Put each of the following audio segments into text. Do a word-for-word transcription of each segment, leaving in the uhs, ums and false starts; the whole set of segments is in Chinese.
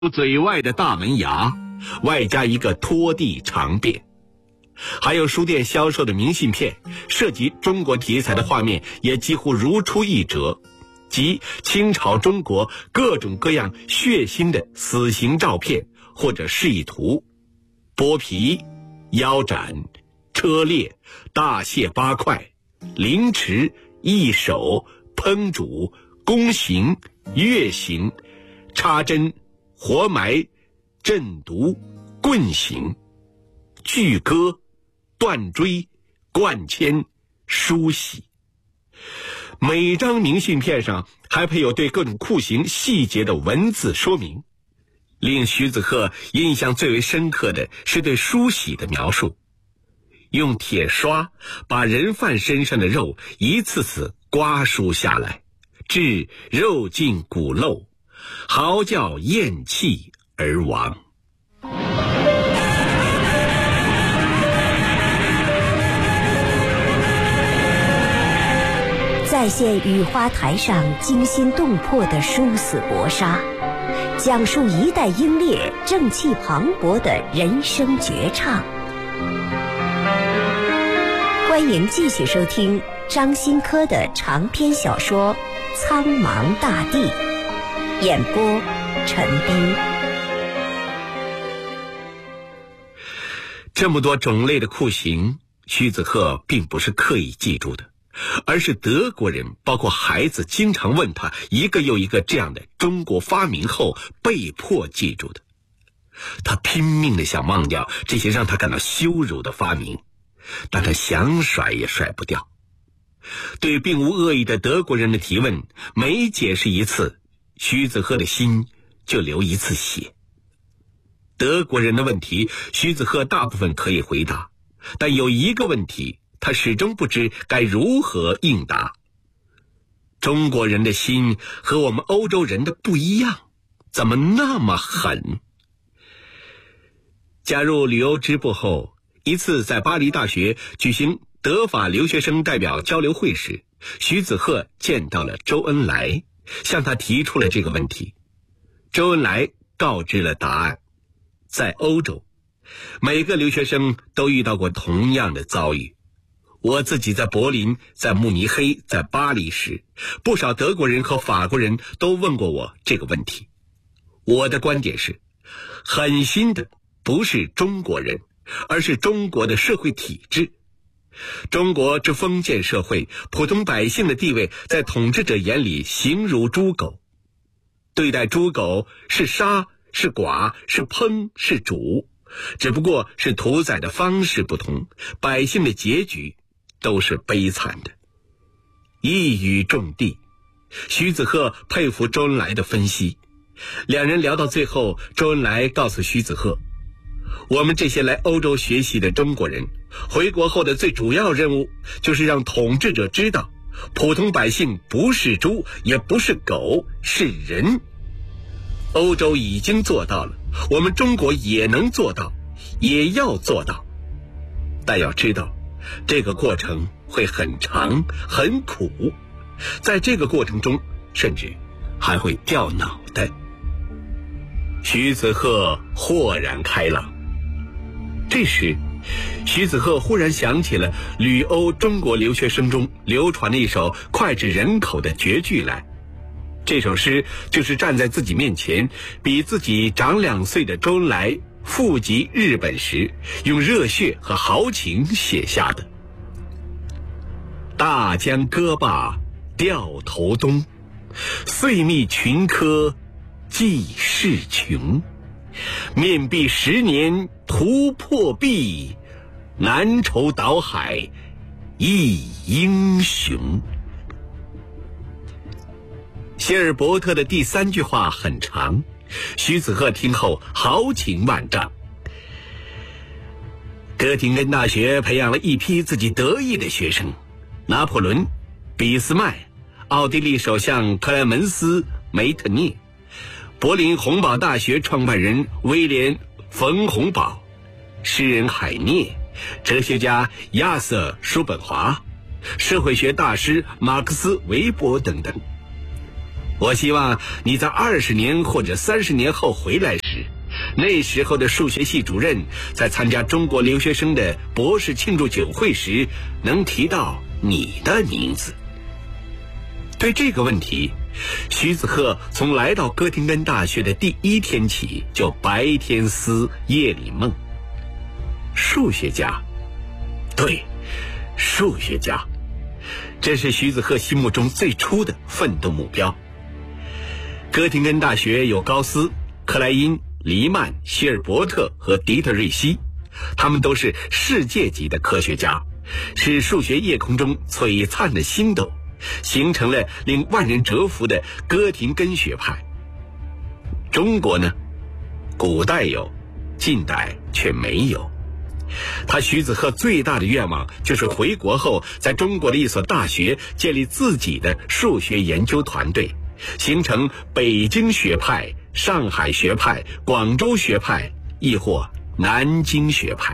嘴外的大门牙，外加一个拖地长辫。还有书店销售的明信片，涉及中国题材的画面也几乎如出一辙，即清朝中国各种各样血腥的死刑照片或者示意图，剥皮、腰斩、车裂、大卸八块、凌迟、易手、烹煮、宫刑、月刑、插针、活埋、镇毒、棍刑、锯割、断椎、灌铅、梳洗。每张明信片上还配有对各种酷刑细节的文字说明。令徐子鹤印象最为深刻的是对梳洗的描述，用铁刷把人犯身上的肉一次次刮梳下来，至肉尽骨漏，嚎叫咽气而亡。 再现雨花台上惊心动魄的殊死搏杀，讲述一代英烈正气磅礴的人生绝唱。欢迎继续收听张新科的长篇小说《苍茫大地》，演播陈斌。 这么多种类的酷刑，徐子鹤并不是刻意记住的，而是德国人包括孩子经常问他一个又一个这样的中国发明后被迫记住的。他拼命地想忘掉这些让他感到羞辱的发明，但他想甩也甩不掉。对并无恶意的德国人的提问，每解释一次，徐子鹤的心就流一次血。德国人的问题，徐子鹤大部分可以回答，但有一个问题他始终不知该如何应答。中国人的心和我们欧洲人的不一样，怎么那么狠？加入旅欧支部后，一次在巴黎大学举行德法留学生代表交流会时，徐子鹤见到了周恩来，向他提出了这个问题。周恩来告知了答案。在欧洲，每个留学生都遇到过同样的遭遇。我自己在柏林、在慕尼黑、在巴黎时，不少德国人和法国人都问过我这个问题。我的观点是，狠心的不是中国人，而是中国的社会体制。中国之封建社会，普通百姓的地位在统治者眼里形如猪狗，对待猪狗是杀、是剐、是烹、是煮，只不过是屠宰的方式不同，百姓的结局都是悲惨的。一语中的，徐子鹤佩服周恩来的分析。两人聊到最后，周恩来告诉徐子鹤，我们这些来欧洲学习的中国人，回国后的最主要任务就是让统治者知道，普通百姓不是猪，也不是狗，是人。欧洲已经做到了，我们中国也能做到，也要做到。但要知道，这个过程会很长很苦，在这个过程中甚至还会掉脑袋。徐子鹤豁然开朗。这时徐子鹤忽然想起了旅欧中国留学生中流传的一首脍炙人口的绝句来。这首诗就是站在自己面前比自己长两岁的周恩来赴极日本时用热血和豪情写下的。大江歌罢掉头东，岁密群科济世穷。面壁十年图破壁，南筹岛海一英雄。谢尔伯特的第三句话很长，徐子鹤听后豪情万丈。哥廷根大学培养了一批自己得意的学生，拿破仑、俾斯麦、奥地利首相克莱门斯·梅特涅，柏林洪堡大学创办人威廉·冯洪堡，诗人海涅，哲学家亚瑟·叔本华，社会学大师马克思·韦伯等等。 我希望你在二十年或者三十年后回来时，那时候的数学系主任在参加中国留学生的博士庆祝酒会时，能提到你的名字。对这个问题，徐子鹤从来到哥廷根大学的第一天起就白天思夜里梦。数学家，对，数学家，这是徐子鹤心目中最初的奋斗目标。哥廷根大学有高斯、克莱因、黎曼、希尔伯特和迪特瑞希，他们都是世界级的科学家，是数学夜空中璀璨的星斗，形成了令万人折服的哥廷根学派。中国呢，古代有，近代却没有。他徐子鹤最大的愿望就是回国后在中国的一所大学建立自己的数学研究团队，形成北京学派、上海学派、广州学派，亦或南京学派。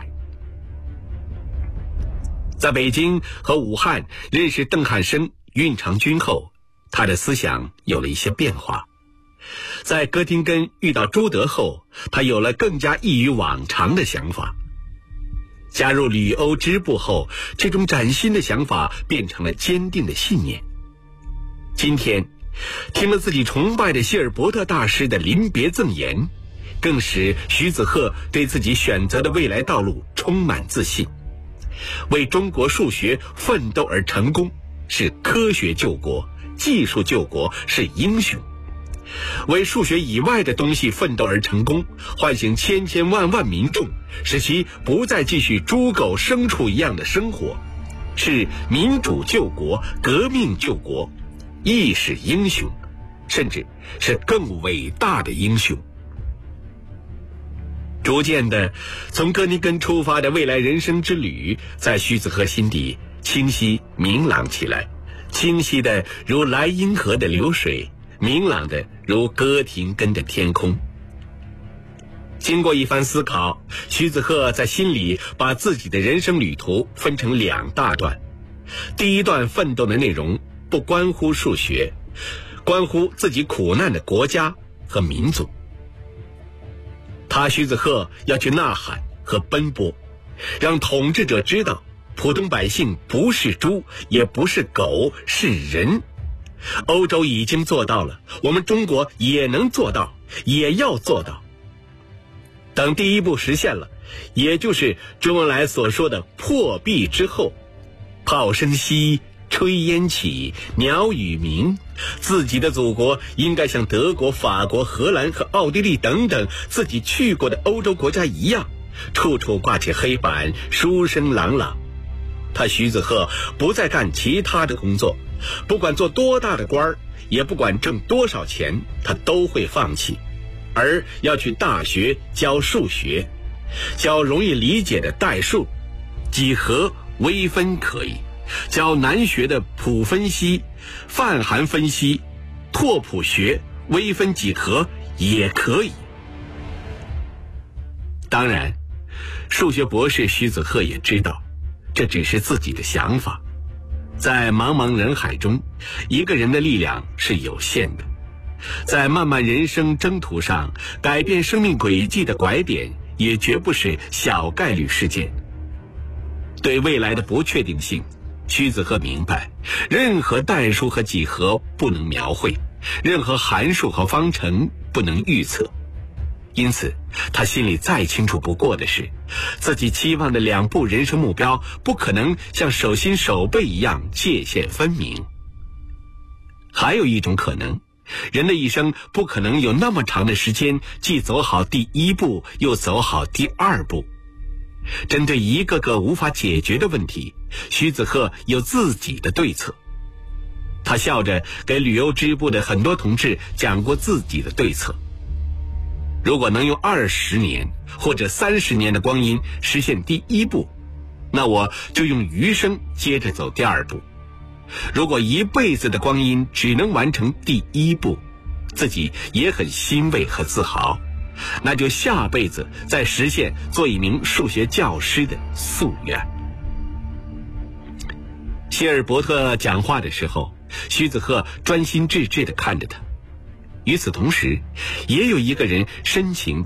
在北京和武汉认识邓汉生、运长君后，他的思想有了一些变化。在哥廷根遇到朱德后，他有了更加异于往常的想法。加入旅欧支部后，这种崭新的想法变成了坚定的信念。今天听了自己崇拜的希尔伯特大师的临别赠言，更使徐子鹤对自己选择的未来道路充满自信。为中国数学奋斗而成功，是科学救国，技术救国是英雄。为数学以外的东西奋斗而成功，唤醒千千万万民众，使其不再继续猪狗牲畜一样的生活，是民主救国，革命救国，亦是英雄，甚至是更伟大的英雄。逐渐的，从哥廷根出发的未来人生之旅，在徐子鹤心底清晰明朗起来，清晰的如莱茵河的流水，明朗的如哥廷根的天空。经过一番思考，徐子鹤在心里把自己的人生旅途分成两大段。第一段奋斗的内容不关乎数学，关乎自己苦难的国家和民族。他徐子鹤要去呐喊和奔波，让统治者知道普通百姓不是猪，也不是狗，是人。欧洲已经做到了，我们中国也能做到，也要做到。等第一步实现了，也就是周恩来所说的破壁之后，炮声息，炊烟起，鸟语鸣，自己的祖国应该像德国、法国、荷兰和奥地利等等自己去过的欧洲国家一样，处处挂起黑板，书声朗朗。他徐子鹤不再干其他的工作，不管做多大的官儿，也不管挣多少钱，他都会放弃，而要去大学教数学，教容易理解的代数、几何、微分可以，教难学的谱分析、泛函分析、拓扑学、微分几何也可以。当然，数学博士徐子鹤也知道，这只是自己的想法。在茫茫人海中，一个人的力量是有限的，在漫漫人生征途上，改变生命轨迹的拐点也绝不是小概率事件。对未来的不确定性，徐子鹤明白，任何代数和几何不能描绘，任何函数和方程不能预测。因此，他心里再清楚不过的是，自己期望的两步人生目标不可能像手心手背一样界限分明。还有一种可能，人的一生不可能有那么长的时间既走好第一步，又走好第二步。针对一个个无法解决的问题，徐子鹤有自己的对策。他笑着给旅游支部的很多同志讲过自己的对策。如果能用二十年或者三十年的光阴实现第一步，那我就用余生接着走第二步。如果一辈子的光阴只能完成第一步，自己也很欣慰和自豪，那就下辈子再实现做一名数学教师的夙愿。希尔伯特讲话的时候，徐子鹤专心致志地看着他， 与此同时，也有一个人深情